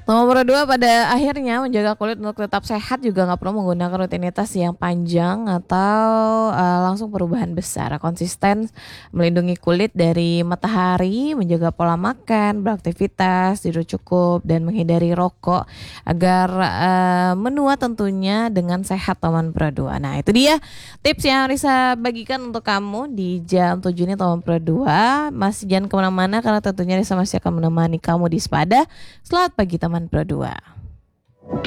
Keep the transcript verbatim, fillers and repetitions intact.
Nomor dua, pada akhirnya menjaga kulit untuk tetap sehat juga nggak perlu menggunakan rutinitas yang panjang atau uh, langsung perubahan besar. Konsisten melindungi kulit dari matahari, menjaga pola makan, beraktivitas, tidur cukup, dan menghindari rokok agar uh, menua tentunya dengan sehat teman Pro dua. Nah itu dia tips yang Risa bagikan untuk kamu di jam tujuh ini teman Pro dua. Masih jangan kemana-mana karena tentunya Risa masih akan menemani kamu di Sepada. Selamat pagi teman Pro dua.